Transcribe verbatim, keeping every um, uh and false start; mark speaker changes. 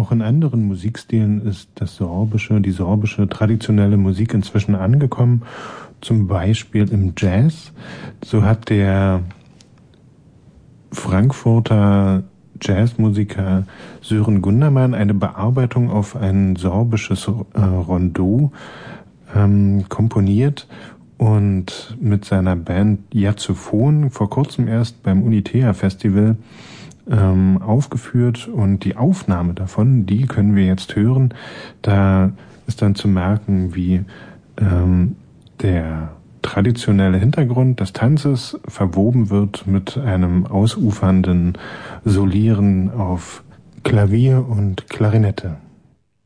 Speaker 1: Auch in anderen Musikstilen ist das sorbische, die sorbische traditionelle Musik inzwischen angekommen, zum Beispiel im Jazz. So hat der Frankfurter Jazzmusiker Sören Gundermann eine Bearbeitung auf ein sorbisches äh, Rondeau ähm, komponiert und mit seiner Band Jazophon vor kurzem erst beim Unitea Festival ähm, aufgeführt, und die Aufnahme davon, die können wir jetzt hören. Da ist dann zu merken, wie ähm, der traditionelle Hintergrund des Tanzes verwoben wird mit einem ausufernden Solieren auf Klavier und Klarinette.